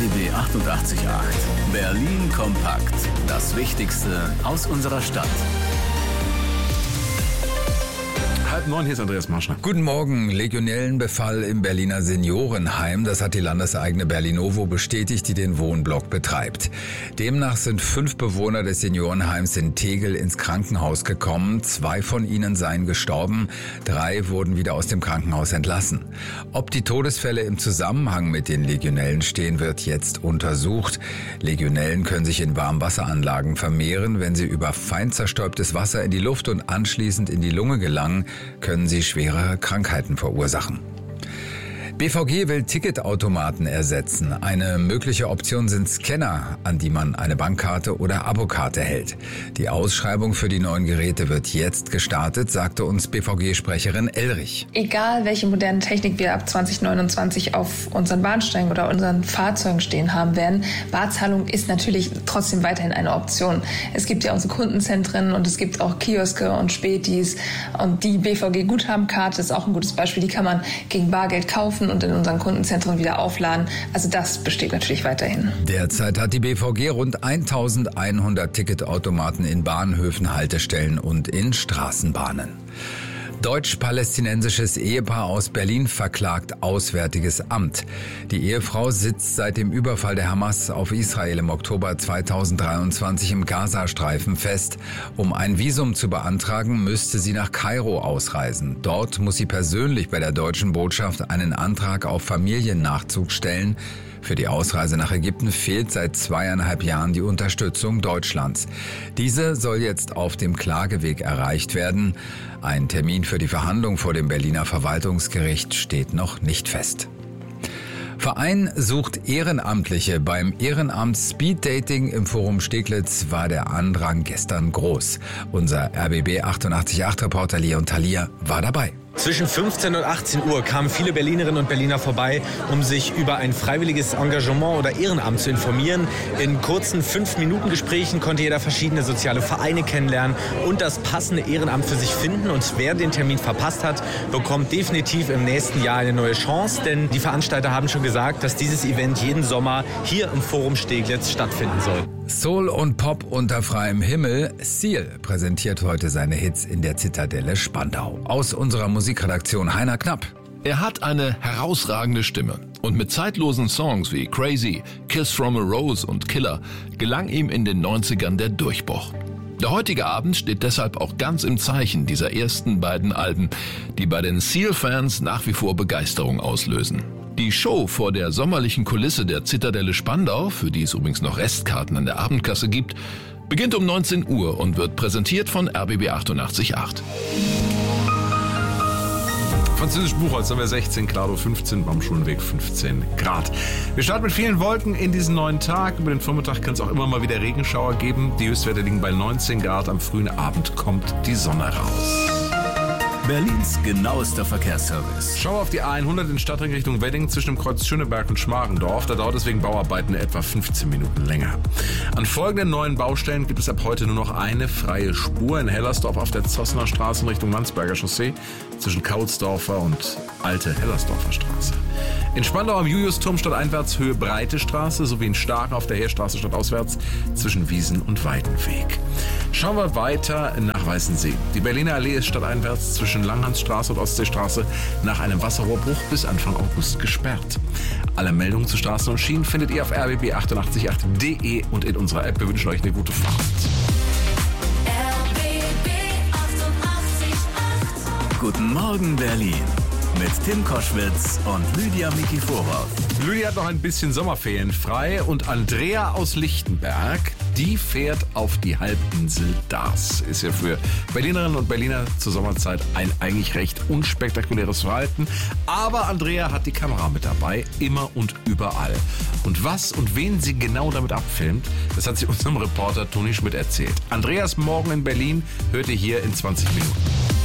RBB 88.8. Berlin kompakt. Das Wichtigste aus unserer Stadt. 8:30, hier ist Andreas Marschner. Guten Morgen. Legionellenbefall im Berliner Seniorenheim. Das hat die landeseigene Berlinovo bestätigt, die den Wohnblock betreibt. Demnach sind 5 Bewohner des Seniorenheims in Tegel ins Krankenhaus gekommen. 2 von ihnen seien gestorben. 3 wurden wieder aus dem Krankenhaus entlassen. Ob die Todesfälle im Zusammenhang mit den Legionellen stehen, wird jetzt untersucht. Legionellen können sich in Warmwasseranlagen vermehren. Wenn sie über fein zerstäubtes Wasser in die Luft und anschließend in die Lunge gelangen, können sie schwere Krankheiten verursachen. BVG will Ticketautomaten ersetzen. Eine mögliche Option sind Scanner, an die man eine Bankkarte oder Abokarte hält. Die Ausschreibung für die neuen Geräte wird jetzt gestartet, sagte uns BVG-Sprecherin Elrich. Egal, welche moderne Technik wir ab 2029 auf unseren Bahnsteigen oder unseren Fahrzeugen stehen haben werden, Barzahlung ist natürlich trotzdem weiterhin eine Option. Es gibt ja unsere Kundenzentren und es gibt auch Kioske und Spätis. Und die BVG-Guthabenkarte ist auch ein gutes Beispiel. Die kann man gegen Bargeld kaufen und in unseren Kundenzentren wieder aufladen. Also das besteht natürlich weiterhin. Derzeit hat die BVG rund 1100 Ticketautomaten in Bahnhöfen, Haltestellen und in Straßenbahnen. Deutsch-palästinensisches Ehepaar aus Berlin verklagt Auswärtiges Amt. Die Ehefrau sitzt seit dem Überfall der Hamas auf Israel im Oktober 2023 im Gazastreifen fest. Um ein Visum zu beantragen, müsste sie nach Kairo ausreisen. Dort muss sie persönlich bei der deutschen Botschaft einen Antrag auf Familiennachzug stellen. Für die Ausreise nach Ägypten fehlt seit 2,5 Jahren die Unterstützung Deutschlands. Diese soll jetzt auf dem Klageweg erreicht werden. Ein Termin für die Verhandlung vor dem Berliner Verwaltungsgericht steht noch nicht fest. Verein sucht Ehrenamtliche. Beim Ehrenamt Speed Dating im Forum Steglitz war der Andrang gestern groß. Unser RBB 88.8 Reporter Leon Thalia war dabei. Zwischen 15 und 18 Uhr kamen viele Berlinerinnen und Berliner vorbei, um sich über ein freiwilliges Engagement oder Ehrenamt zu informieren. In kurzen 5-Minuten-Gesprächen konnte jeder verschiedene soziale Vereine kennenlernen und das passende Ehrenamt für sich finden. Und wer den Termin verpasst hat, bekommt definitiv im nächsten Jahr eine neue Chance. Denn die Veranstalter haben schon gesagt, dass dieses Event jeden Sommer hier im Forum Steglitz stattfinden soll. Soul und Pop unter freiem Himmel. Seal präsentiert heute seine Hits in der Zitadelle Spandau. Aus unserer Musikredaktion Heiner Knapp. Er hat eine herausragende Stimme. Und mit zeitlosen Songs wie Crazy, Kiss from a Rose und Killer gelang ihm in den 90ern der Durchbruch. Der heutige Abend steht deshalb auch ganz im Zeichen dieser ersten beiden Alben, die bei den Seal-Fans nach wie vor Begeisterung auslösen. Die Show vor der sommerlichen Kulisse der Zitadelle Spandau, für die es übrigens noch Restkarten an der Abendkasse gibt, beginnt um 19 Uhr und wird präsentiert von RBB 88.8. Französisch Buchholz haben wir 16, Klado 15, Baumschulenweg 15 Grad. Wir starten mit vielen Wolken in diesen neuen Tag. Über den Vormittag kann es auch immer mal wieder Regenschauer geben. Die Höchstwerte liegen bei 19 Grad. Am frühen Abend kommt die Sonne raus. Berlins genauester Verkehrsservice. Schau auf die A100 in Stadtring Richtung Wedding zwischen dem Kreuz Schöneberg und Schmargendorf. Da dauert es wegen Bauarbeiten etwa 15 Minuten länger. An folgenden neuen Baustellen gibt es ab heute nur noch eine freie Spur in Hellersdorf auf der Zossner Straße in Richtung Landsberger Chaussee zwischen Kaulsdorfer und Alte Hellersdorfer Straße. In Spandau am Juliusturm stadteinwärts Höhe Breite Straße sowie in Staren auf der Heerstraße stadtauswärts zwischen Wiesen und Weidenweg. Schauen wir weiter nach Weißensee. Die Berliner Allee ist stadteinwärts zwischen Langhansstraße und Ostseestraße nach einem Wasserrohrbruch bis Anfang August gesperrt. Alle Meldungen zu Straßen und Schienen findet ihr auf rbb888.de und in unserer App. Wir wünschen euch eine gute Fahrt. RBB 88.8. Guten Morgen Berlin. Mit Tim Koschwitz und Lydia Miki Vorhoff. Lydia hat noch ein bisschen Sommerferien frei und Andrea aus Lichtenberg, die fährt auf die Halbinsel Dars. Ist ja für Berlinerinnen und Berliner zur Sommerzeit ein eigentlich recht unspektakuläres Verhalten. Aber Andrea hat die Kamera mit dabei, immer und überall. Und was und wen sie genau damit abfilmt, das hat sie unserem Reporter Toni Schmidt erzählt. Andreas Morgen in Berlin hört ihr hier in 20 Minuten.